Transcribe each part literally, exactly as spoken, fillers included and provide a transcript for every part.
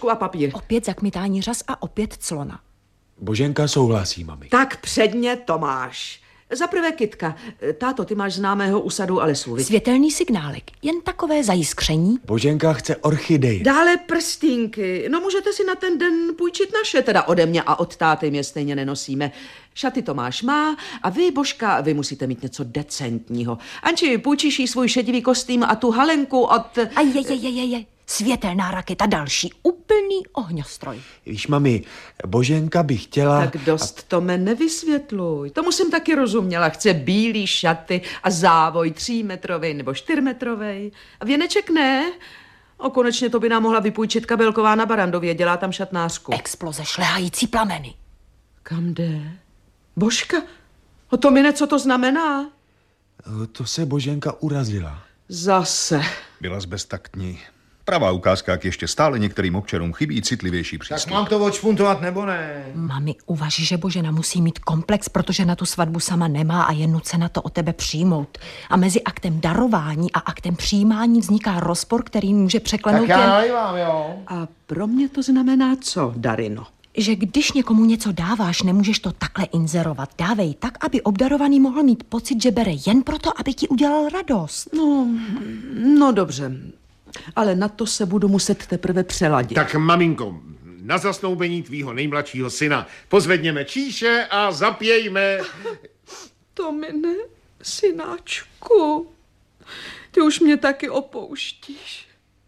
tušku a papír. Opět zakmitání řas a opět clona. Boženka souhlasí, mami. Tak předně Tomáš. Za prvé Kytka. Táto, ty máš známého u sadu a lesů, viď? Světelný signálek, jen takové zajiskření. Boženka chce orchidej. Dále prstínky. No můžete si na ten den půjčit naše, teda ode mě a od táty mě stejně nenosíme. Šaty Tomáš má a vy, Božka, vy musíte mít něco decentního. Anči, půjčíš jí svůj šedivý kostým a tu halenku od... A je, je, je, je, je. Světelná raketa, další úplný ohňostroj. Víš, mami, Boženka by chtěla... Tak dost a... to me nevysvětluj. Tomu jsem taky rozuměla. Chce bílý šaty a závoj třímetrovej nebo čtyřmetrovej. A věneček ne. O, konečně to by nám mohla vypůjčit Kabelková na Barandově, dělá tam šatnářku. Exploze, šlehající plameny. Kam jde? Božka? O to mine, co to znamená? To se Boženka urazila. Zase. Byla beztaktní. Pravá ukázka, jak ještě stále některým občanům chybí citlivější přístup. Tak mám to odšpuntovat, nebo ne? Mami, uvaží, že Božena musí mít komplex, protože na tu svatbu sama nemá a je nucena to od tebe přijmout. A mezi aktem darování a aktem přijímání vzniká rozpor, který může překlenout tak já jen... vám, jo. A pro mě to znamená co, Darino? Že když někomu něco dáváš, nemůžeš to takhle inzerovat. Dávej tak, aby obdarovaný mohl mít pocit, že bere jen proto, aby ti udělal radost. No, no dobře. Ale na to se budu muset teprve přeladit. Tak maminko, na zasnoubení tvýho nejmladšího syna pozvedněme číše a zapějme. To mine, synáčku, ty už mě taky opouštíš.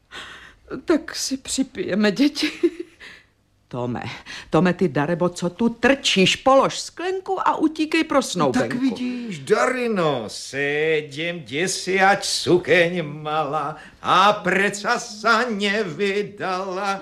Tak si připijeme, děti. Tome, Tome, ty Darebo, co tu trčíš? Polož sklenku a utíkej pro snoubenku. Tak vidíš, Darino, sedím děsi, ať sukeň mala a preca sa nevydala.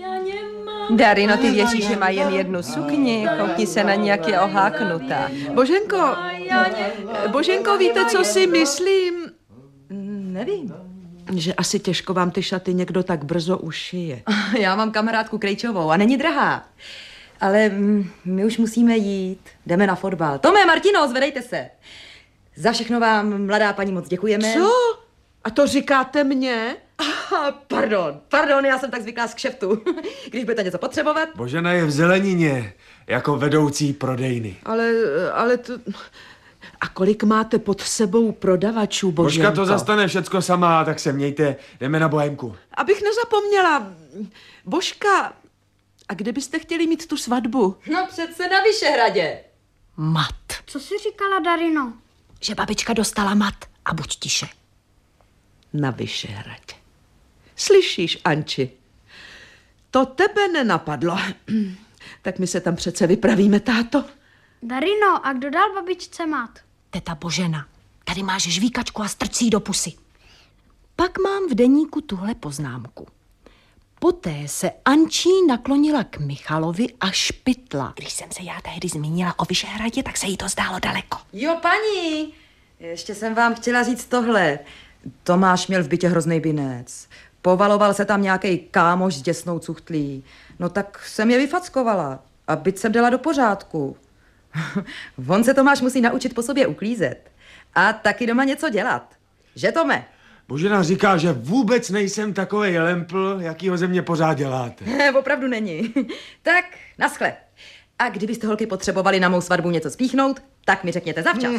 Darino, ty věříš, že má jen jednu sukni, koukni se na ní, jak je oháknutá. Boženko, Boženko, víte, co si myslím? Nevím. Že asi těžko vám ty šaty někdo tak brzo ušije. Já mám kamarádku Krejčovou a není drahá. Ale my už musíme jít. Jdeme na fotbal. Tome, Martino, zvedejte se. Za všechno vám, mladá paní, moc děkujeme. Co? A to říkáte mně? Ah, pardon, pardon, já jsem tak zvyklá z kšeftu. Když budete něco potřebovat. Božena je v zelenině, jako vedoucí prodejny. Ale, ale to... A kolik máte pod sebou prodavačů, Boženko? Božka to zastane všecko sama, tak se mějte, jdeme na Bohemku. Abych nezapomněla, Božka, a kde byste chtěli mít tu svatbu? No přece na Vyšehradě. Mat. Co jsi říkala, Darino? Že babička dostala mat a buď tiše. Na Vyšehradě. Slyšíš, Anči? To tebe nenapadlo. Tak my se tam přece vypravíme, táto. Darino, a kdo dal babičce mat? Teta Božena, tady máš žvíkačku a strč si ji do pusy. Pak mám v deníku tuhle poznámku. Poté se Ančí naklonila k Michalovi a špitla. Když jsem se já tehdy zmínila o Vyšehradě, tak se jí to zdálo daleko. Jo, paní, ještě jsem vám chtěla říct tohle. Tomáš měl v bytě hrozný binec. Povaloval se tam nějaký kámoš s děsnou cuchtlí. No tak jsem je vyfackovala a byt jsem dala do pořádku. On se Tomáš musí naučit po sobě uklízet. A taky doma něco dělat. Že, Tome? Božena říká, že vůbec nejsem takovej lempl, jakýho ze mě pořád děláte. Opravdu není. Tak, naschle. A kdybyste, holky, potřebovali na mou svatbu něco spíchnout, tak mi řekněte zavčas.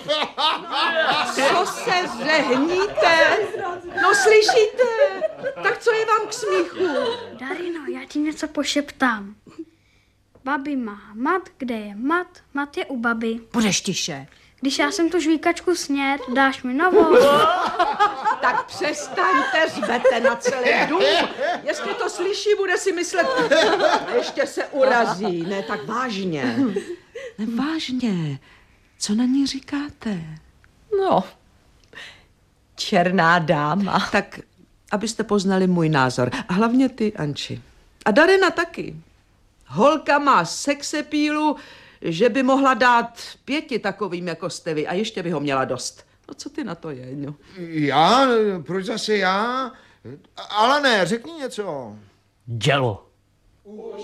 Co se řehníte? No slyšíte? Tak co je vám k smíchu? Darino, já ti něco pošeptám. Babi má mat, kde je mat? Mat je u babi. Budeš tiše. Když já jsem tu žvíkačku sněd, dáš mi novou. Tak přestaňte, řvete na celý dům. Jestli to slyší, bude si myslet, ještě se urazí. Ne, tak vážně. Ne, vážně. Co na ní říkáte? No, černá dáma. Tak, abyste poznali můj názor. A hlavně ty, Anči. A Darina taky. Holka má sexepílu, že by mohla dát pěti takovým, jako jste vy, a ještě by ho měla dost. No co ty na to, Jeňo? Já? Proč zase já? Ale ne, řekni něco. Dělo.